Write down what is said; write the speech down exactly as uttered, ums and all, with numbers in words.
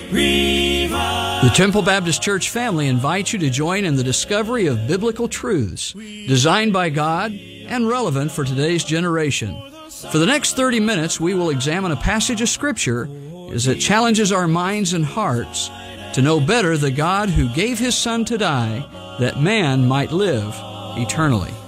Revive. The Temple Baptist Church family invites you to join in the discovery of biblical truths designed by God and relevant for today's generation. For the next thirty minutes, we will examine a passage of Scripture as it challenges our minds and hearts to know better the God who gave His Son to die that man might live eternally.